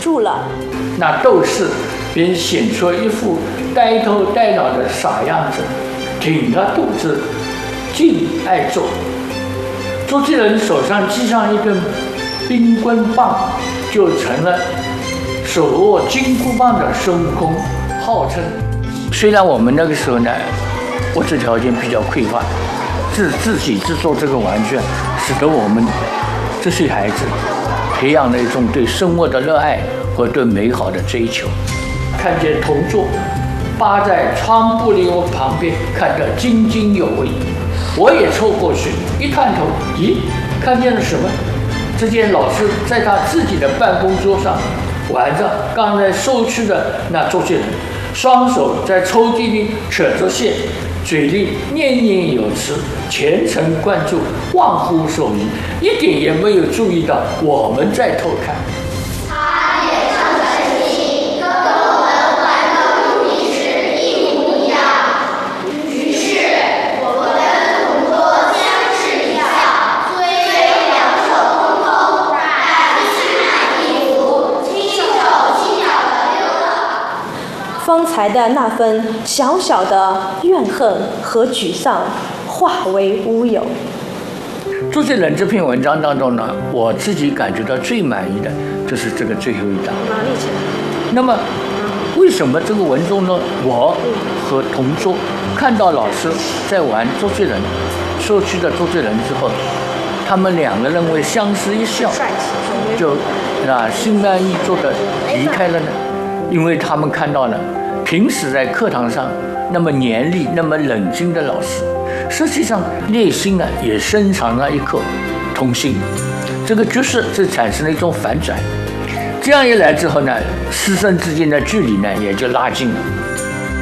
住了。 那窦氏便显出一副呆头呆脑的傻样子，挺着肚子，静爱坐。周继人手上系上一根冰棍棒，就成了手握金箍棒的孙悟空，号称。虽然我们那个时候呢，物质条件比较匮乏，自己制作这个玩具，使得我们这些孩子培养了一种对生活的热爱和对美好的追求。看见同桌扒在窗玻璃旁边看得津津有味，我也凑过去一探头，咦，看见了什么？只见老师在他自己的办公桌上玩着刚才收去的那周杰伦，双手在抽屉里扯着线，嘴里念念有词，全神贯注，忘乎所以，一点也没有注意到我们在偷看。 他脸上的神情跟我们玩的无名氏一模一样。于是我们跟同桌相视一笑，虽两手空空，但心满意足，轻手轻脚地溜了。 方才的那份小小的怨恨和沮丧化为乌有。 周杰伦这篇文章当中呢，我自己感觉到最满意的就是这个最后一章。那么，为什么这个文中呢，我和同桌看到老师在玩周杰伦，收去的周杰伦之后，他们两个人会相视一笑，就心满意足的离开了呢？因为他们看到了平时在课堂上那么严厉、那么冷静的老师，实际上内心呢也深藏了一颗童心。这个局势就产生了一种反转。这样一来之后呢，师生之间的距离呢也就拉近了。